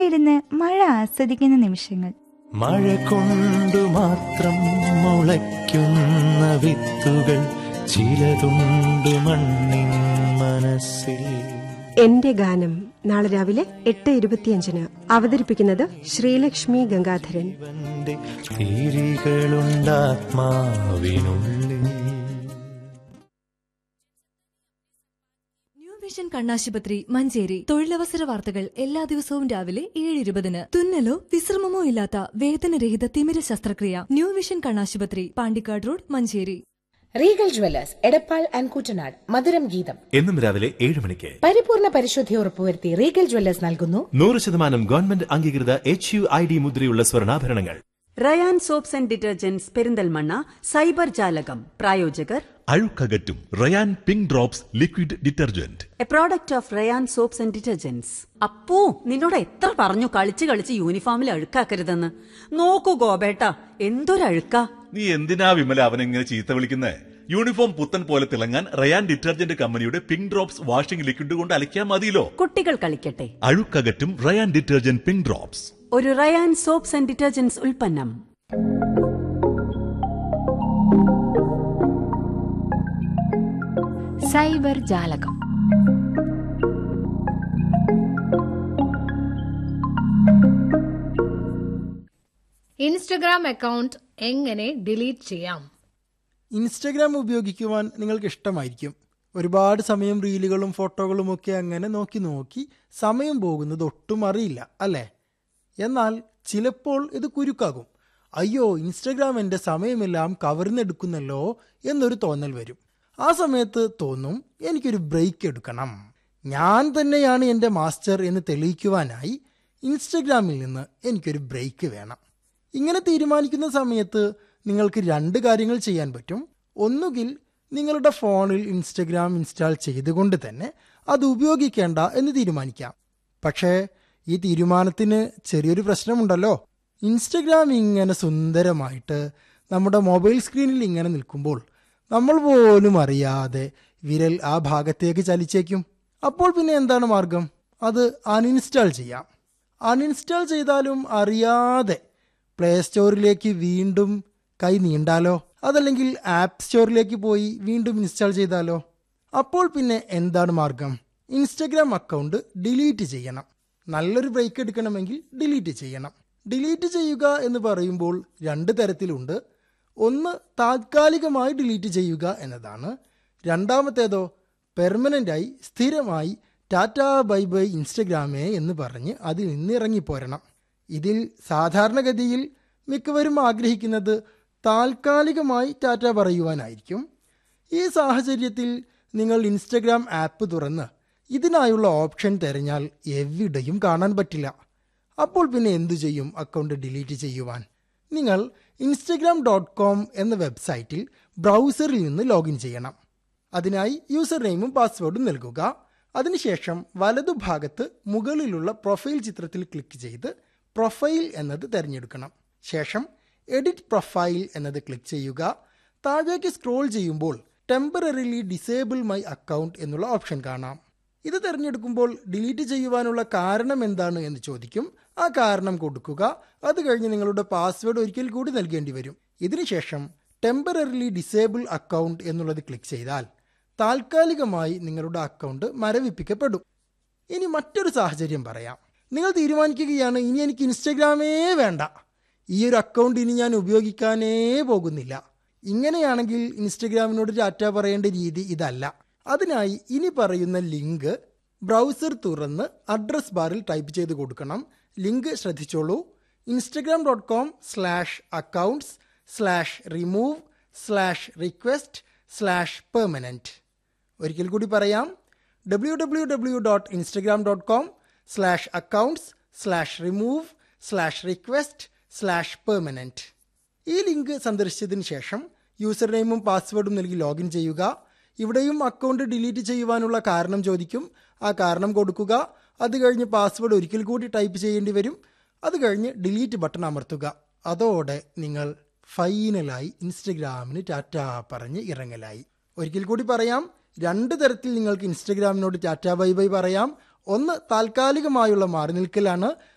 ഇരുന്ന് മഴ ആസ്വദിക്കുന്ന നിമിഷങ്ങൾ. മഴ കൊണ്ടു മാത്രം മുളയ്ക്കുന്ന വിത്തുകൾ ചിലതുണ്ട് മണ്ണിൻ മനസ്സിൽ. എന്റെ ഗാനം നാളെ രാവിലെ 8:25 അവതരിപ്പിക്കുന്നത് ശ്രീലക്ഷ്മി ഗംഗാധരൻ. തിരികളുണ്ടാത്മാവിനുള്ളിൽ. ന്യൂ വിഷൻ കണ്ണാശുപത്രി മഞ്ചേരി. തൊഴിലവസര വാർത്തകൾ എല്ലാ ദിവസവും രാവിലെ 7:20. തുന്നലോ വിശ്രമമോ ഇല്ലാത്ത വേദനരഹിത തിമിര ശസ്ത്രക്രിയ. ന്യൂ വിഷൻ കണ്ണാശുപത്രി, Pandikkad road, Manjeri. Regal Jewellers Edappal and Koottanad. മധുരം ഗീതം എന്നും രാവിലെ 7 മണിക്ക്. പരിപൂർണ പരിശുദ്ധി ഉറപ്പുവരുത്തി റീഗൽ ജ്വല്ലേഴ്സ് നൽകുന്നു 100% ഗവൺമെന്റ് അംഗീകൃത HUID മുദ്രയുള്ള സ്വർണ്ണാഭരണങ്ങൾ. Ryan soaps and detergents Perinthalmanna. Cyber ജാലകം പ്രായോജകർ അഴുക്കകറ്റും Ryan pink drops liquid detergent, A product of Ryan soaps and detergents. Appu, നിന്നോട് എത്ര പറഞ്ഞു കളിച്ച് കളിച്ച് യൂണിഫോമിൽ അഴുക്കാക്കരുതെന്ന്. നോക്കൂ ഗോപേട്ട, എന്തൊരഴുക്കാ. നീ എന്തിനാ വിമല അവനെങ്ങനെ ചീത്ത വിളിക്കുന്നേ? യൂണിഫോം പുത്തൻ പോലെ തിളങ്ങാൻ റയാൻ ഡിറ്റർജന്റ് കമ്പനിയുടെ പിങ്ക് ഡ്രോപ്സ് വാഷിംഗ് ലിക്വിഡ് കൊണ്ട് അലക്കിയാൽ മതിയല്ലോ. കുട്ടികൾ കളിക്കട്ടെ. അഴുക്കകറ്റും റയാൻ ഡിറ്റർജന്റ് പിങ്ക് ഡ്രോപ്സ്, ഒരു റയാൻ സോപ്സ് ആൻഡ് ഡിറ്റർജന്റ്സ് ഉൽപ്പന്നം. സൈബർ ജാലകം. ഇൻസ്റ്റഗ്രാം അക്കൗണ്ട് എങ്ങനെ ഡിലീറ്റ് ചെയ്യാം? ഇൻസ്റ്റഗ്രാം ഉപയോഗിക്കുവാൻ നിങ്ങൾക്ക് ഇഷ്ടമായിരിക്കും. ഒരുപാട് സമയം റീലുകളും ഫോട്ടോകളും ഒക്കെ അങ്ങനെ നോക്കി സമയം പോകുന്നത് ഒട്ടും അറിയില്ല അല്ലേ? എന്നാൽ ചിലപ്പോൾ ഇത് കുരുക്കാകും. അയ്യോ, ഇൻസ്റ്റഗ്രാം എൻ്റെ സമയമെല്ലാം കവർന്നെടുക്കുന്നല്ലോ എന്നൊരു തോന്നൽ വരും. ആ സമയത്ത് തോന്നും, എനിക്കൊരു ബ്രേക്ക് എടുക്കണം, ഞാൻ തന്നെയാണ് എൻ്റെ മാസ്റ്റർ എന്ന് തെളിയിക്കുവാനായി ഇൻസ്റ്റഗ്രാമിൽ നിന്ന് എനിക്കൊരു ബ്രേക്ക് വേണം. ഇങ്ങനെ തീരുമാനിക്കുന്ന സമയത്ത് നിങ്ങൾക്ക് 2 കാര്യങ്ങൾ ചെയ്യാൻ പറ്റും. ഒന്നുകിൽ നിങ്ങളുടെ ഫോണിൽ ഇൻസ്റ്റഗ്രാം ഇൻസ്റ്റാൾ ചെയ്തുകൊണ്ട് തന്നെ അത് ഉപയോഗിക്കേണ്ട എന്ന് തീരുമാനിക്കാം. പക്ഷേ ഈ തീരുമാനത്തിന് ചെറിയൊരു പ്രശ്നമുണ്ടല്ലോ. ഇൻസ്റ്റഗ്രാം ഇങ്ങനെ സുന്ദരമായിട്ട് നമ്മുടെ മൊബൈൽ സ്ക്രീനിൽ ഇങ്ങനെ നിൽക്കുമ്പോൾ നമ്മൾ പോലും അറിയാതെ വിരൽ ആ ഭാഗത്തേക്ക് ചലിച്ചേക്കും. അപ്പോൾ പിന്നെ എന്താണ് മാർഗം? അത് അൺഇൻസ്റ്റാൾ ചെയ്യാം. അൺഇൻസ്റ്റാൾ ചെയ്താലും അറിയാതെ പ്ലേ സ്റ്റോറിലേക്ക് വീണ്ടും കൈ നീണ്ടാലോ? അതല്ലെങ്കിൽ ആപ്പ് സ്റ്റോറിലേക്ക് പോയി വീണ്ടും ഇൻസ്റ്റാൾ ചെയ്താലോ? അപ്പോൾ പിന്നെ എന്താണ് മാർഗം? ഇൻസ്റ്റഗ്രാം അക്കൗണ്ട് ഡിലീറ്റ് ചെയ്യണം. നല്ലൊരു ബ്രേക്ക് എടുക്കണമെങ്കിൽ ഡിലീറ്റ് ചെയ്യണം. ഡിലീറ്റ് ചെയ്യുക എന്ന് പറയുമ്പോൾ 2 തരത്തിലുണ്ട്. ഒന്ന് താൽക്കാലികമായി ഡിലീറ്റ് ചെയ്യുക എന്നതാണ്. രണ്ടാമത്തേതോ പെർമനൻ്റായി സ്ഥിരമായി ടാറ്റാ ബൈ ബൈ ഇൻസ്റ്റഗ്രാമേ എന്ന് പറഞ്ഞ് അതിൽ നിന്ന് ഇറങ്ങിപ്പോരണം. ഇതിൽ സാധാരണഗതിയിൽ മിക്കവരും ആഗ്രഹിക്കുന്നത് താൽക്കാലികമായി ടാറ്റ പറയുവാനായിരിക്കും. ഈ സാഹചര്യത്തിൽ നിങ്ങൾ ഇൻസ്റ്റഗ്രാം ആപ്പ് തുറന്ന് ഇതിനായുള്ള ഓപ്ഷൻ തിരഞ്ഞാൽ എവിടെയും കാണാൻ പറ്റില്ല. അപ്പോൾ പിന്നെ എന്തു ചെയ്യും അക്കൗണ്ട് ഡിലീറ്റ് ചെയ്യുവാൻ? നിങ്ങൾ instagram.com എന്ന വെബ്സൈറ്റിൽ ബ്രൗസറിൽ നിന്ന് ലോഗിൻ ചെയ്യണം. അതിനായി യൂസർ നെയിമും പാസ്വേഡും നൽകുക. അതിനുശേഷം വലതുഭാഗത്ത് മുകളിലുള്ള പ്രൊഫൈൽ ചിത്രത്തിൽ ക്ലിക്ക് ചെയ്ത് പ്രൊഫൈൽ എന്നത് തിരഞ്ഞെടുക്കണം. ശേഷം എഡിറ്റ് പ്രൊഫൈൽ എന്നത് ക്ലിക്ക് ചെയ്യുക. താഴേക്ക് സ്ക്രോൾ ചെയ്യുമ്പോൾ ടെമ്പററിലി ഡിസേബിൾ മൈ അക്കൗണ്ട് എന്നുള്ള ഓപ്ഷൻ കാണാം. ഇത് തിരഞ്ഞെടുക്കുമ്പോൾ ഡിലീറ്റ് ചെയ്യുവാനുള്ള കാരണം എന്താണ് എന്ന് ചോദിക്കും. ആ കാരണം കൊടുക്കുക. അത് കഴിഞ്ഞ് നിങ്ങളുടെ പാസ്വേഡ് ഒരിക്കൽ കൂടി നൽകേണ്ടി വരും. ഇതിനുശേഷം ടെമ്പററിലി ഡിസേബിൾ അക്കൗണ്ട് എന്നുള്ളത് ക്ലിക്ക് ചെയ്താൽ താൽക്കാലികമായി നിങ്ങളുടെ അക്കൗണ്ട് മരവിപ്പിക്കപ്പെടും. ഇനി മറ്റൊരു സാഹചര്യം പറയാം. നിങ്ങൾ തീരുമാനിക്കുകയാണ്, ഇനി എനിക്ക് ഇൻസ്റ്റഗ്രാമേ വേണ്ട, ഈ ഒരു അക്കൗണ്ട് ഇനി ഞാൻ ഉപയോഗിക്കാനേ പോകുന്നില്ല. ഇങ്ങനെയാണെങ്കിൽ ഇൻസ്റ്റഗ്രാമിനോട് ടാറ്റ പറയേണ്ട രീതി ഇതല്ല. അതിനായി ഇനി പറയുന്ന ലിങ്ക് ബ്രൗസർ തുറന്ന് അഡ്രസ് ബാറിൽ ടൈപ്പ് ചെയ്ത് കൊടുക്കണം. ലിങ്ക് ശ്രദ്ധിച്ചോളൂ: instagram.com/accounts/remove/request/permanent. ഒരിക്കൽ കൂടി പറയാം: www.instagram.com/accounts/remove/request/permanent. ഈ ലിങ്ക് സന്ദർശിച്ചതിന് ശേഷം യൂസർ നെയിമും പാസ്വേഡും നൽകി ലോഗിൻ ചെയ്യുക. ഇവിടെയും അക്കൗണ്ട് ഡിലീറ്റ് ചെയ്യുവാനുള്ള കാരണം ചോദിക്കും. ആ കാരണം കൊടുക്കുക. അത് കഴിഞ്ഞ് പാസ്വേഡ് ഒരിക്കൽ കൂടി ടൈപ്പ് ചെയ്യേണ്ടി വരും. അത് കഴിഞ്ഞ് ഡിലീറ്റ് ബട്ടൺ അമർത്തുക. അതോടെ നിങ്ങൾ ഫൈനലായി ഇൻസ്റ്റഗ്രാമിന് ടാറ്റ പറഞ്ഞ് ഇറങ്ങലായി. ഒരിക്കൽ കൂടി പറയാം: 2 തരത്തിൽ നിങ്ങൾക്ക് ഇൻസ്റ്റഗ്രാമിനോട് ടാറ്റ ബൈ ബൈ പറയാം. ഒന്ന് താൽക്കാലികമായുള്ള മാറി നിൽക്കലാണ്.